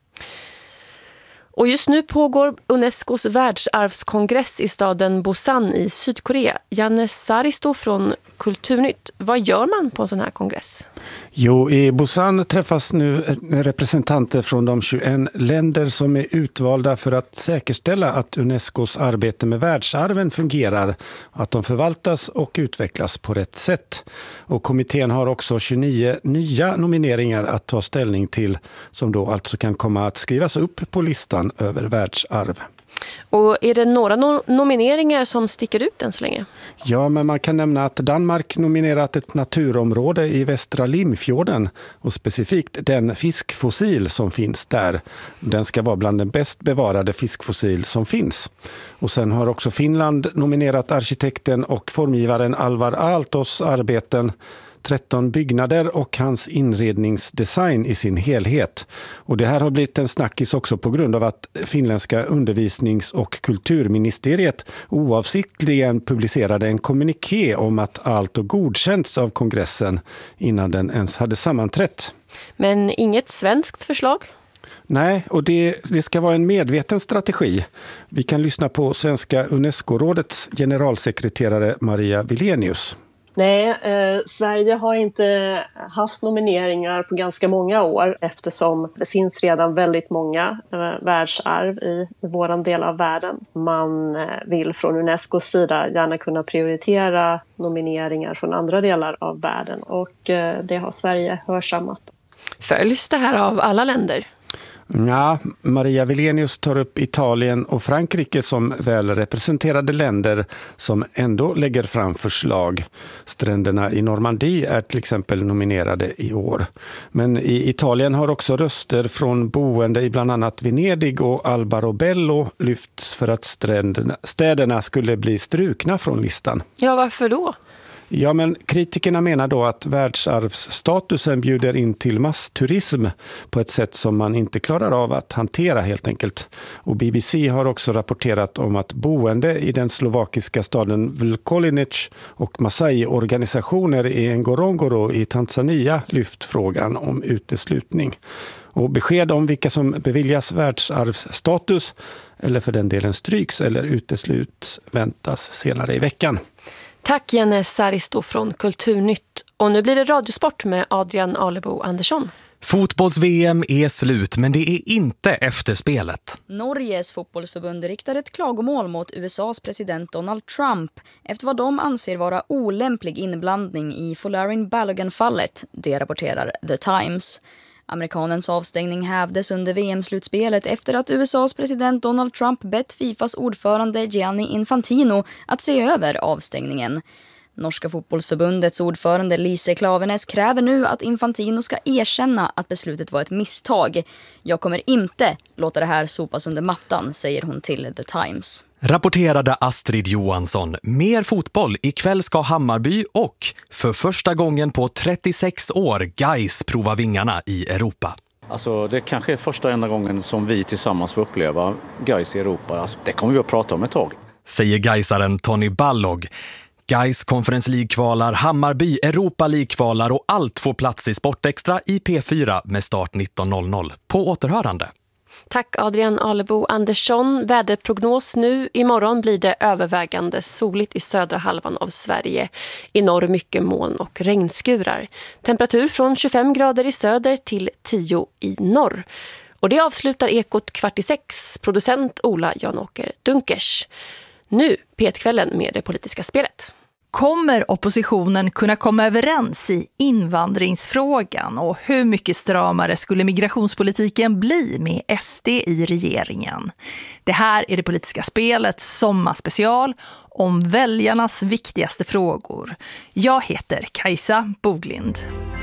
Och just nu pågår Unescos världsarvskongress i staden Busan i Sydkorea. Janne Saristo från Kulturnytt. Vad gör man på en sån här kongress? Jo, i Busan träffas nu representanter från de tjugoett länder som är utvalda för att säkerställa att Unescos arbete med världsarven fungerar, att de förvaltas och utvecklas på rätt sätt. Och kommittén har också tjugonio nya nomineringar att ta ställning till som då alltså kan komma att skrivas upp på listan över världsarv. Och är det några no- nomineringar som sticker ut än så länge? Ja, men man kan nämna att Danmark nominerat ett naturområde i västra Limfjorden och specifikt den fiskfossil som finns där. Den ska vara bland den bäst bevarade fiskfossil som finns. Och sen har också Finland nominerat arkitekten och formgivaren Alvar Aaltos arbeten, tretton byggnader och hans inredningsdesign i sin helhet. Och det här har blivit en snackis också på grund av att finländska undervisnings- och kulturministeriet oavsiktligen publicerade en kommuniké om att Aalto godkänts av kongressen innan den ens hade sammanträtt. Men inget svenskt förslag? Nej, och det, det ska vara en medveten strategi. Vi kan lyssna på Svenska UNESCO-rådets generalsekreterare Maria Vilenius. Nej, eh, Sverige har inte haft nomineringar på ganska många år eftersom det finns redan väldigt många eh, världsarv i, i vår del av världen. Man eh, vill från Unescos sida gärna kunna prioritera nomineringar från andra delar av världen och eh, det har Sverige hörsammat. Följs det här av alla länder? Ja, Maria Vilenius tar upp Italien och Frankrike som väl representerade länder som ändå lägger fram förslag. Stränderna i Normandie är till exempel nominerade i år. Men i Italien har också röster från boende i bland annat Venedig och Alba Robello lyfts för att stränderna, städerna skulle bli strukna från listan. Ja, varför då? Ja, men kritikerna menar då att världsarvsstatusen bjuder in till massturism på ett sätt som man inte klarar av att hantera helt enkelt. Och B B C har också rapporterat om att boende i den slovakiska staden Vlkolinic och Masai-organisationer i Ngorongoro i Tanzania lyft frågan om uteslutning. Och besked om vilka som beviljas världsarvsstatus eller för den delen stryks eller utesluts väntas senare i veckan. Tack Janne Saristo från Kulturnytt. Och nu blir det radiosport med Adrian Alebo Andersson. Fotbolls-V M är slut, men det är inte efterspelet. Norges fotbollsförbund riktar ett klagomål mot U S A:s president Donald Trump efter vad de anser vara olämplig inblandning i Folarin Balogun-fallet, det rapporterar The Times. Amerikanens avstängning hävdes under V M-slutspelet efter att U S A:s president Donald Trump bett Fifas ordförande Gianni Infantino att se över avstängningen. Norska fotbollsförbundets ordförande Lise Klaveness kräver nu att Infantino ska erkänna att beslutet var ett misstag. Jag kommer inte låta det här sopas under mattan, säger hon till The Times. Rapporterade Astrid Johansson. Mer fotboll. Ikväll ska Hammarby och för första gången på trettiosex år Gais prova vingarna i Europa. Alltså det kanske är första enda gången som vi tillsammans får uppleva Gais i Europa. Alltså, det kommer vi att prata om ett tag. Säger Gaisaren Tony Ballog. Gais Conference League-kvalar, Hammarby Europa League-kvalar och allt får plats i Sportextra i P fyra med start nitton noll noll. På återhörande. Tack Adrian Alebo Andersson. Väderprognos nu. Imorgon blir det övervägande soligt i södra halvan av Sverige. I norr mycket moln och regnskurar. Temperatur från tjugofem grader i söder till tio i norr. Och det avslutar Ekot kvart i sex. Producent Ola Janåker Dunkers. Nu P ett-kvällen med det politiska spelet. Kommer oppositionen kunna komma överens i invandringsfrågan och hur mycket stramare skulle migrationspolitiken bli med S D i regeringen? Det här är det politiska spelets sommarspecial om väljarnas viktigaste frågor. Jag heter Kajsa Boglind.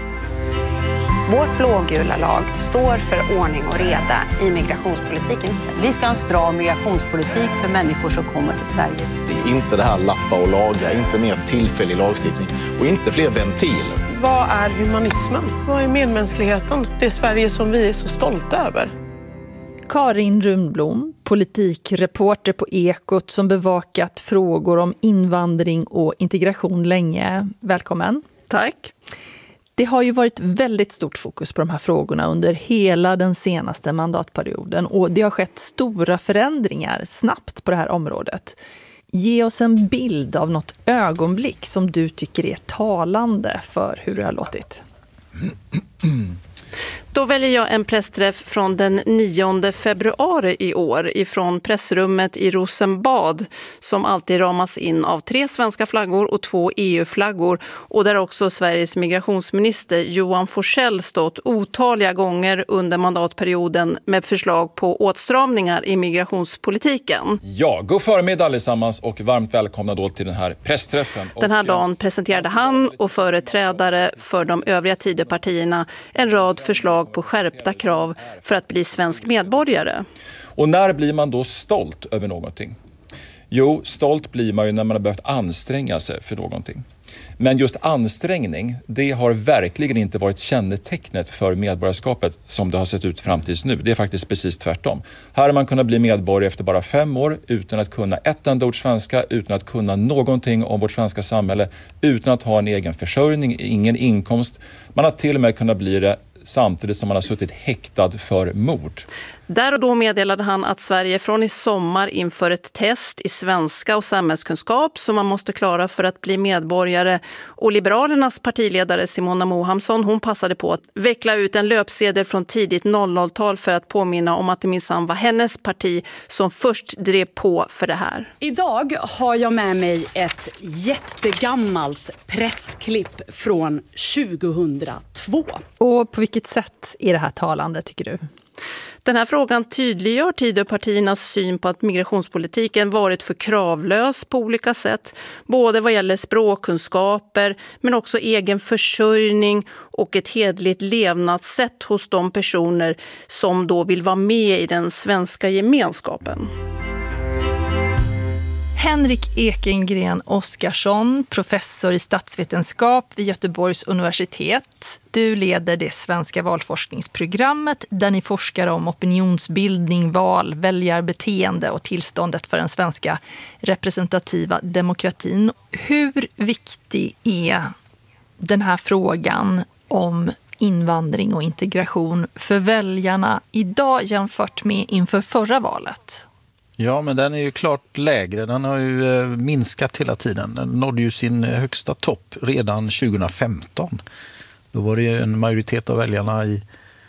Vårt blågula lag står för ordning och reda i migrationspolitiken. Vi ska ha en stram migrationspolitik för människor som kommer till Sverige. Det är inte det här lappa och laga, inte mer tillfällig lagstiftning och inte fler ventiler. Vad är humanismen? Vad är medmänskligheten? Det är Sverige som vi är så stolta över. Karin Rundblom, politikreporter på Ekot som bevakat frågor om invandring och integration länge. Välkommen. Tack. Det har ju varit väldigt stort fokus på de här frågorna under hela den senaste mandatperioden och det har skett stora förändringar snabbt på det här området. Ge oss en bild av något ögonblick som du tycker är talande för hur det har låtit. Då väljer jag en pressträff från den nionde februari i år ifrån pressrummet i Rosenbad som alltid ramas in av tre svenska flaggor och två E U-flaggor och där också Sveriges migrationsminister Johan Forssell stått otaliga gånger under mandatperioden med förslag på åtstramningar i migrationspolitiken. Ja, god förmiddag allesammans och varmt välkomna då till den här pressträffen. Den här dagen presenterade han och företrädare för de övriga Tidöpartierna en rad förslag på skärpta krav för att bli svensk medborgare. Och när blir man då stolt över någonting? Jo, stolt blir man ju när man har behövt anstränga sig för någonting. Men just ansträngning, det har verkligen inte varit kännetecknet för medborgarskapet som det har sett ut fram tills nu. Det är faktiskt precis tvärtom. Här har man kunnat bli medborgare efter bara fem år utan att kunna ett enda ord svenska, utan att kunna någonting om vårt svenska samhälle, utan att ha en egen försörjning, ingen inkomst. Man har till och med kunnat bli det samtidigt som man har suttit häktad för mord. Där och då meddelade han att Sverige från i sommar inför ett test i svenska och samhällskunskap som man måste klara för att bli medborgare. Och Liberalernas partiledare Simona Mohamsson, hon passade på att veckla ut en löpsedel från tidigt noll noll-tal för att påminna om att det minsann var hennes parti som först drev på för det här. Idag har jag med mig ett jättegammalt pressklipp från tjugohundratvå. Och på vilket sätt är det här talande tycker du? Den här frågan tydliggör Tidöpartiernas syn på att migrationspolitiken varit för kravlös på olika sätt. Både vad gäller språkkunskaper men också egen försörjning och ett hedligt levnadssätt hos de personer som då vill vara med i den svenska gemenskapen. Henrik Ekengren Oskarsson, professor i statsvetenskap vid Göteborgs universitet. Du leder det svenska valforskningsprogrammet där ni forskar om opinionsbildning, val, väljarbeteende och tillståndet för den svenska representativa demokratin. Hur viktig är den här frågan om invandring och integration för väljarna idag jämfört med inför förra valet? Ja, men den är ju klart lägre. Den har ju minskat hela tiden. Den nådde ju sin högsta topp redan tjugohundrafemton. Då var det en majoritet av väljarna i,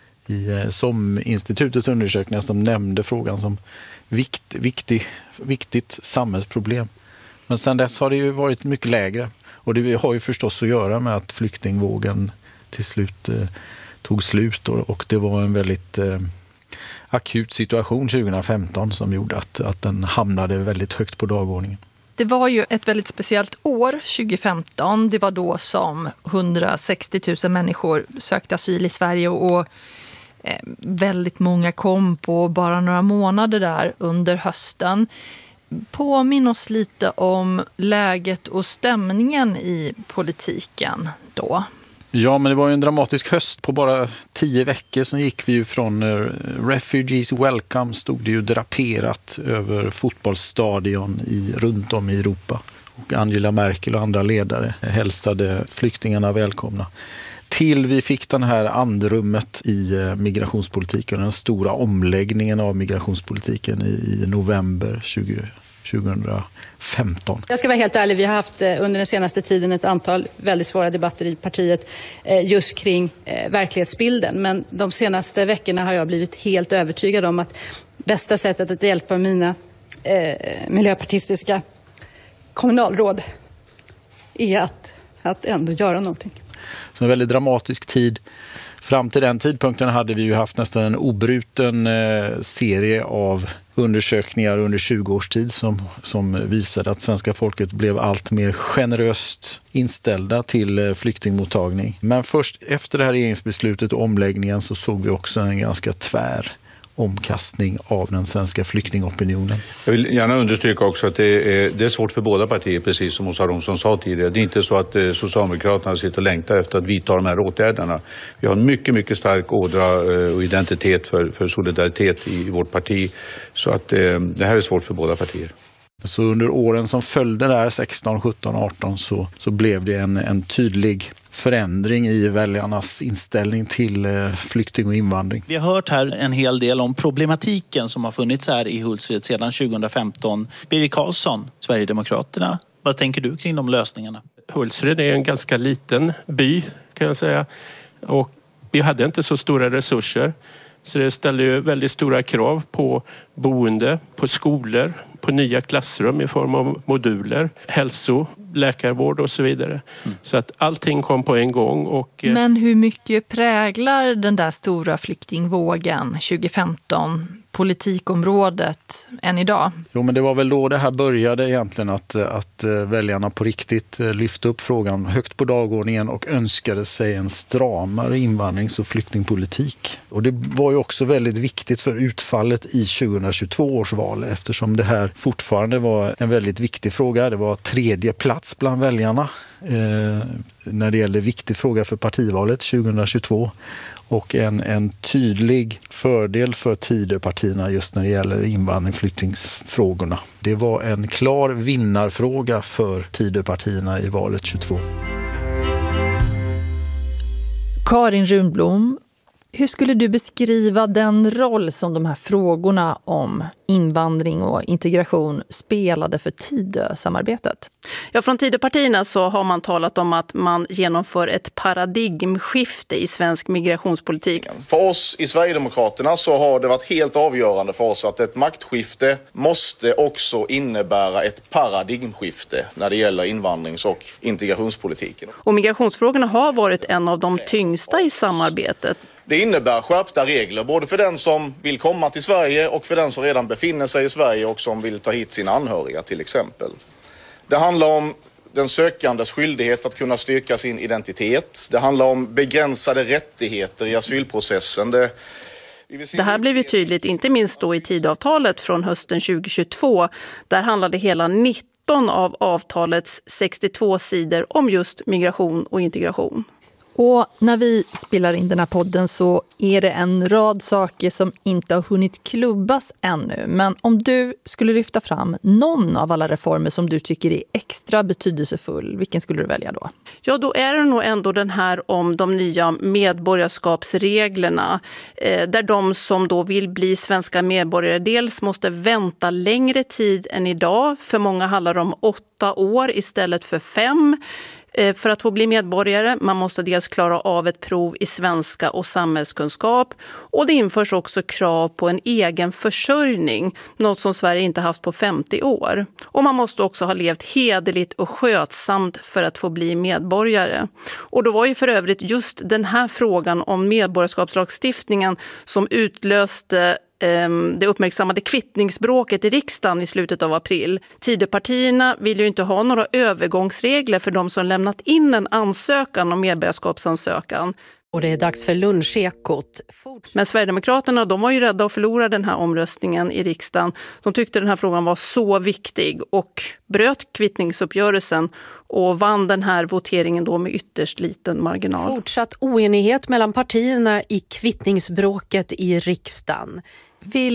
i som institutets undersökningar som nämnde frågan som vikt, viktig, viktigt samhällsproblem. Men sedan dess har det ju varit mycket lägre. Och det har ju förstås att göra med att flyktingvågen till slut eh, tog slut. Och, och det var en väldigt eh, akut situation tjugohundrafemton som gjorde att, att den hamnade väldigt högt på dagordningen. Det var ju ett väldigt speciellt år, tjugohundrafemton. Det var då som hundrasextio tusen människor sökte asyl i Sverige och eh, väldigt många kom på bara några månader där under hösten. Påminn oss lite om läget och stämningen i politiken då. Ja, men det var ju en dramatisk höst. På bara tio veckor så gick vi ju från uh, Refugees Welcome, stod det ju draperat över fotbollsstadion i, runt om i Europa. Och Angela Merkel och andra ledare hälsade flyktingarna välkomna. Till vi fick den här andrummet i uh, migrationspolitiken, den stora omläggningen av migrationspolitiken i, i november tjugohundrafemton. Jag ska vara helt ärlig, vi har haft under den senaste tiden ett antal väldigt svåra debatter i partiet just kring verklighetsbilden. Men de senaste veckorna har jag blivit helt övertygad om att bästa sättet att hjälpa mina eh, miljöpartistiska kommunalråd är att, att ändå göra någonting. Så en väldigt dramatisk tid. Fram till den tidpunkten hade vi ju haft nästan en obruten eh, serie av undersökningar under tjugo års tid som, som visade att svenska folket blev allt mer generöst inställda till eh, flyktingmottagning. Men först efter det här regeringsbeslutet och omläggningen så såg vi också en ganska tvär omkastning av den svenska flyktingopinionen. Jag vill gärna understryka också att det är, det är svårt för båda partier, precis som Åsa Romson sa tidigare. Det är inte så att eh, Socialdemokraterna sitter och längtar efter att vidta de här åtgärderna. Vi har en mycket, mycket stark ådra eh, och identitet för, för solidaritet i, i vårt parti. Så att eh, det här är svårt för båda partier. Så under åren som följde där, sexton, sjutton, arton, så, så blev det en, en tydlig förändring i väljarnas inställning till eh, flykting och invandring. Vi har hört här en hel del om problematiken som har funnits här i Hultsfred sedan tjugohundrafemton. Birger Karlsson, Sverigedemokraterna, vad tänker du kring de lösningarna? Hultsfred är en ganska liten by kan jag säga och vi hade inte så stora resurser. Så det ställer ju väldigt stora krav på boende, på skolor, på nya klassrum i form av moduler, hälso, läkarvård och så vidare. Mm. Så att allting kom på en gång. Och, Men hur mycket präglar den där stora flyktingvågen tjugohundrafemton politikområdet än idag? Jo, men det var väl då det här började egentligen att, att väljarna på riktigt lyfte upp frågan högt på dagordningen och önskade sig en stramare invandrings- och flyktingpolitik. Och det var ju också väldigt viktigt för utfallet i tjugohundratjugotvå års val eftersom det här fortfarande var en väldigt viktig fråga. Det var tredje plats bland väljarna eh, när det gällde viktig fråga för partivalet tjugohundratjugotvå. Och en, en tydlig fördel för Tidöpartierna just när det gäller invandring- och flyktingsfrågorna. Det var en klar vinnarfråga för Tidöpartierna i valet tjugotvå. Karin Runblom, hur skulle du beskriva den roll som de här frågorna om invandring och integration spelade för Tidö-samarbetet? Ja, från Tidöpartierna så har man talat om att man genomför ett paradigmskifte i svensk migrationspolitik. För oss i Sverigedemokraterna så har det varit helt avgörande för oss att ett maktskifte måste också innebära ett paradigmskifte när det gäller invandrings- och integrationspolitiken. Och migrationsfrågorna har varit en av de tyngsta i samarbetet. Det innebär skärpta regler både för den som vill komma till Sverige och för den som redan befinner sig i Sverige och som vill ta hit sina anhöriga till exempel. Det handlar om den sökandes skyldighet att kunna styrka sin identitet. Det handlar om begränsade rättigheter i asylprocessen. Det, det här blev ju tydligt inte minst då i Tidöavtalet från hösten tjugohundratjugotvå. Där handlade hela nitton av avtalets sextiotvå sidor om just migration och integration. Och när vi spelar in den här podden så är det en rad saker som inte har hunnit klubbas ännu. Men om du skulle lyfta fram någon av alla reformer som du tycker är extra betydelsefull, vilken skulle du välja då? Ja, då är det nog ändå den här om de nya medborgarskapsreglerna. Eh, där de som då vill bli svenska medborgare dels måste vänta längre tid än idag. För många handlar det om åtta år istället för fem. För att få bli medborgare, man måste dels klara av ett prov i svenska och samhällskunskap, och det införs också krav på en egen försörjning, något som Sverige inte haft på femtio år. Och man måste också ha levt hederligt och skötsamt för att få bli medborgare. Och då var ju för övrigt just den här frågan om medborgarskapslagstiftningen som utlöste det uppmärksammade kvittningsbråket i riksdagen i slutet av april. Tidöpartierna vill ju inte ha några övergångsregler för de som lämnat in en ansökan om medborgarskapsansökan. Och det är dags för lunchekot. Men Sverigedemokraterna, de var ju rädda att förlora den här omröstningen i riksdagen. De tyckte den här frågan var så viktig och bröt kvittningsuppgörelsen och vann den här voteringen då med ytterst liten marginal. Fortsatt oenighet mellan partierna i kvittningsbråket i riksdagen. Vill